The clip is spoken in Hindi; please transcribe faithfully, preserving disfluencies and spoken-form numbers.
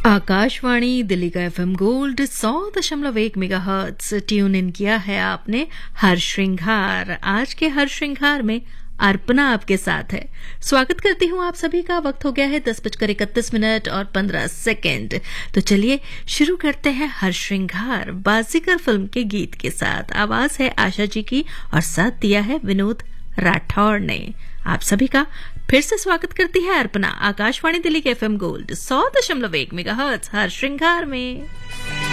आकाशवाणी दिल्ली का एफएम गोल्ड सौ दशमलव एक मेगा हर्ट्ज ट्यून इन किया है आपने हर श्रृंगार। आज के हर श्रृंगार में अर्पणा आपके साथ है। स्वागत करती हूँ आप सभी का। वक्त हो गया है दस बजकर इकतीस मिनट और पंद्रह सेकेंड। तो चलिए शुरू करते हैं हर श्रृंगार बाजीगर फिल्म के गीत के साथ। आवाज है आशा जी की और साथ दिया है विनोद राठौड़ ने। आप सभी का फिर से स्वागत करती है अर्पणा आकाशवाणी दिल्ली के एफएम गोल्ड सौ दशमलव एक मेगा हर्ट्ज हर श्रृंगार में।